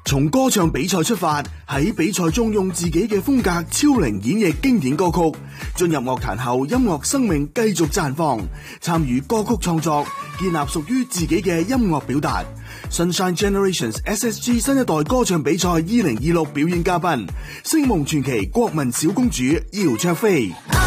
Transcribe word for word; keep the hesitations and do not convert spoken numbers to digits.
從歌唱比賽出發，喺比賽中用自己嘅風格超齡演繹經典歌曲，進入樂壇後，音樂生命繼續綻放，參與歌曲創作，建立屬於自己嘅音樂表達。Sunshine Generations S S G 新一代歌唱比賽二零二六表演嘉賓，星夢傳奇國民小公主姚焯菲。